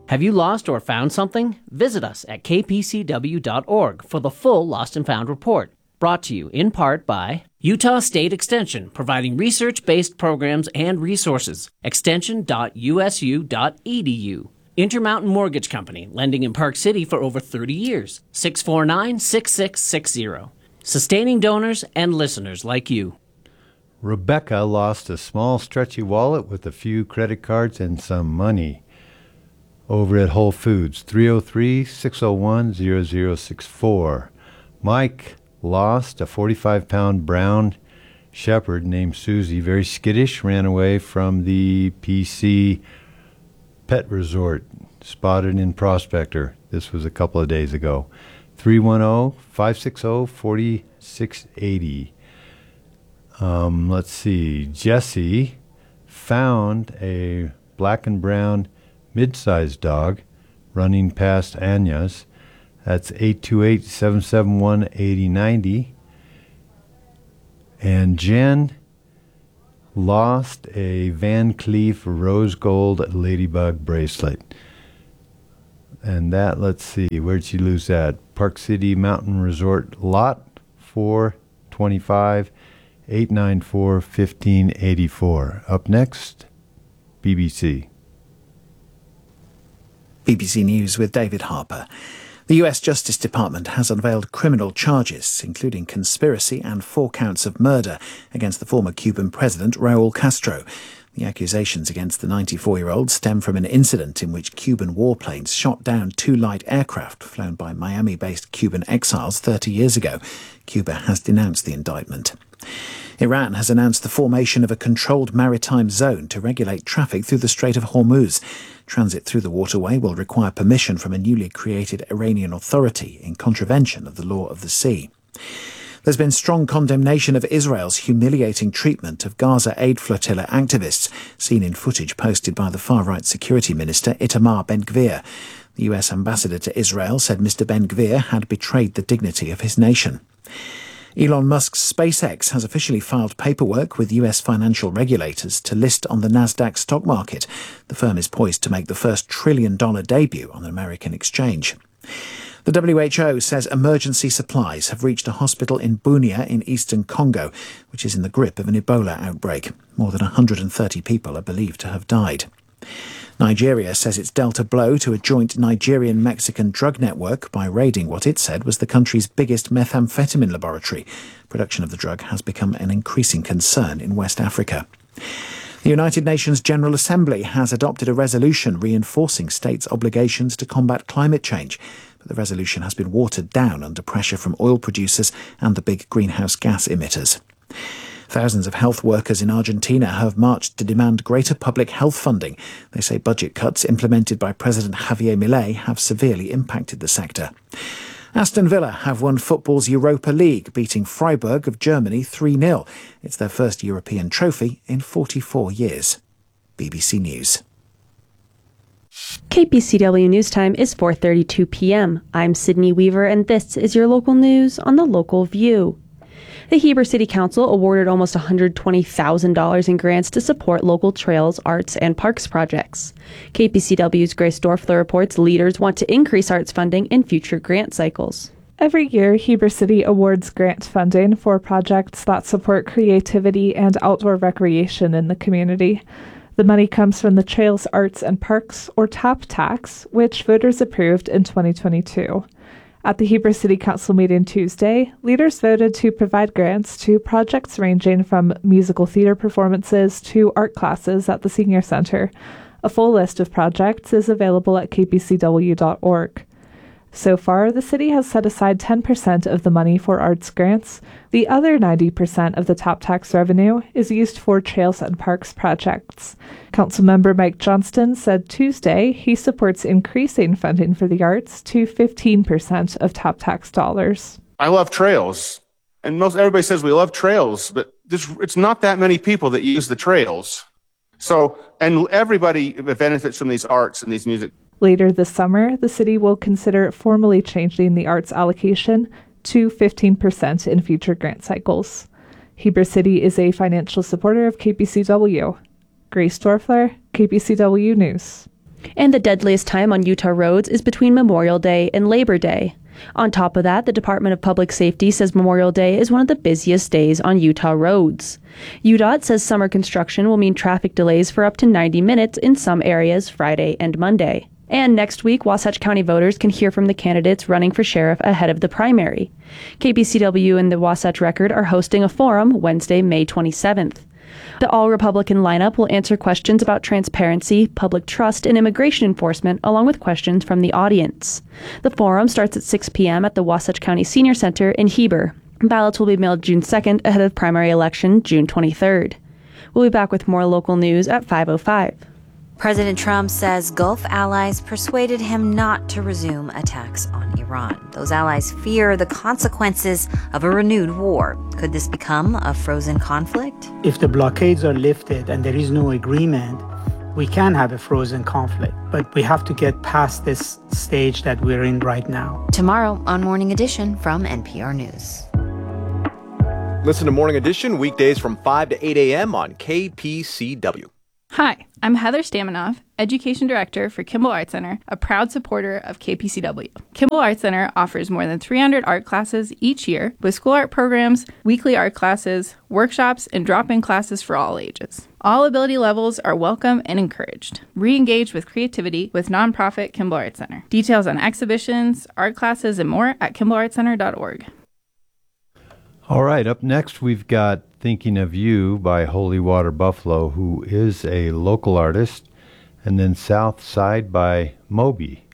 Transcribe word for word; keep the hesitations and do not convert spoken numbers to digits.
Have you lost or found something? Visit us at k p c w dot org for the full Lost and Found report. Brought to you in part by Utah State Extension, providing research-based programs and resources. extension dot u s u dot e d u. Intermountain Mortgage Company, lending in Park City for over thirty years. six four nine, six six six zero. Sustaining donors and listeners like you. Rebecca lost a small stretchy wallet with a few credit cards and some money over at Whole Foods, three oh three, six oh one, zero zero six four. Mike lost a forty-five pound brown shepherd named Susie, very skittish, ran away from the P C Pet Resort, spotted in Prospector. This was a couple of days ago. three one zero, five six zero, four six eight zero. Um, let's see. Jesse found a black and brown mid-sized dog running past Anya's. That's eight two eight, seven seven one, eight oh nine oh. And Jen lost a Van Cleef rose gold ladybug bracelet. And that, let's see, where'd she lose that? Park City Mountain Resort lot four twenty-five, eight nine four, fifteen eighty-four. Up next, B B C. B B C News with David Harper. The U S Justice Department has unveiled criminal charges, including conspiracy and four counts of murder against the former Cuban president, Raul Castro. The accusations against the ninety-four-year-old stem from an incident in which Cuban warplanes shot down two light aircraft flown by Miami-based Cuban exiles thirty years ago. Cuba has denounced the indictment. Iran has announced the formation of a controlled maritime zone to regulate traffic through the Strait of Hormuz. Transit through the waterway will require permission from a newly created Iranian authority in contravention of the law of the sea. There's been strong condemnation of Israel's humiliating treatment of Gaza Aid Flotilla activists, seen in footage posted by the far-right security minister Itamar Ben-Gvir. The U S ambassador to Israel said Mister Ben-Gvir had betrayed the dignity of his nation. Elon Musk's SpaceX has officially filed paperwork with U S financial regulators to list on the Nasdaq stock market. The firm is poised to make the first trillion-dollar debut on an American exchange. The W H O says emergency supplies have reached a hospital in Bunia in eastern Congo, which is in the grip of an Ebola outbreak. More than one hundred thirty people are believed to have died. Nigeria says it's dealt a blow to a joint Nigerian-Mexican drug network by raiding what it said was the country's biggest methamphetamine laboratory. Production of the drug has become an increasing concern in West Africa. The United Nations General Assembly has adopted a resolution reinforcing states' obligations to combat climate change, but the resolution has been watered down under pressure from oil producers and the big greenhouse gas emitters. Thousands of health workers in Argentina have marched to demand greater public health funding. They say budget cuts implemented by President Javier Milei have severely impacted the sector. Aston Villa have won football's Europa League, beating Freiburg of Germany three nil. It's their first European trophy in forty-four years. B B C News. K P C W News Time is four thirty-two p.m. I'm Sydney Weaver, and this is your local news on the Local View. The Heber City Council awarded almost one hundred twenty thousand dollars in grants to support local trails, arts, and parks projects. K P C W's Grace Dorfler reports leaders want to increase arts funding in future grant cycles. Every year, Heber City awards grant funding for projects that support creativity and outdoor recreation in the community. The money comes from the Trails, Arts, and Parks, or TAP tax, which voters approved in twenty twenty-two. At the Heber City Council meeting Tuesday, leaders voted to provide grants to projects ranging from musical theater performances to art classes at the Senior Center. A full list of projects is available at k p c w dot org. So far, the city has set aside ten percent of the money for arts grants. The other ninety percent of the TAP tax revenue is used for trails and parks projects. Councilmember Mike Johnston said Tuesday he supports increasing funding for the arts to fifteen percent of TAP tax dollars. I love trails, and most everybody says we love trails, but this, it's not that many people that use the trails. So, and everybody benefits from these arts and these music. Later this summer, the city will consider formally changing the arts allocation to fifteen percent in future grant cycles. Heber City is a financial supporter of K P C W. Grace Dorfler, K P C W News. And the deadliest time on Utah roads is between Memorial Day and Labor Day. On top of that, the Department of Public Safety says Memorial Day is one of the busiest days on Utah roads. U D O T says summer construction will mean traffic delays for up to ninety minutes in some areas Friday and Monday. And next week, Wasatch County voters can hear from the candidates running for sheriff ahead of the primary. K P C W and the Wasatch Record are hosting a forum Wednesday, May twenty-seventh. The all-Republican lineup will answer questions about transparency, public trust, and immigration enforcement, along with questions from the audience. The forum starts at six p.m. at the Wasatch County Senior Center in Heber. Ballots will be mailed June second ahead of the primary election June twenty-third. We'll be back with more local news at five oh five. President Trump says Gulf allies persuaded him not to resume attacks on Iran. Those allies fear the consequences of a renewed war. Could this become a frozen conflict? If the blockades are lifted and there is no agreement, we can have a frozen conflict. But we have to get past this stage that we're in right now. Tomorrow on Morning Edition from N P R News. Listen to Morning Edition weekdays from five to eight a.m. on K P C W. Hi, I'm Heather Staminoff, Education Director for Kimball Art Center, a proud supporter of K P C W. Kimball Art Center offers more than three hundred art classes each year with school art programs, weekly art classes, workshops, and drop-in classes for all ages. All ability levels are welcome and encouraged. Re-engage with creativity with nonprofit Kimball Art Center. Details on exhibitions, art classes, and more at kimball art center dot org. All right, up next we've got Thinking of You by Holy Water Buffalo, who is a local artist, and then South Side by Moby.